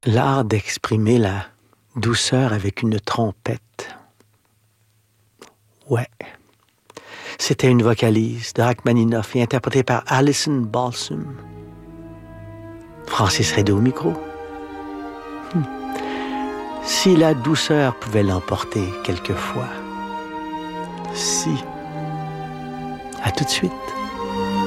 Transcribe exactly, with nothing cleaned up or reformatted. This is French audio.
L'art d'exprimer la douceur avec une trompette. Ouais. C'était une vocalise de Rachmaninoff et interprétée par Alison Balsam. Francis Redé au micro. Hmm. Si la douceur pouvait l'emporter quelquefois. Si. À tout de suite.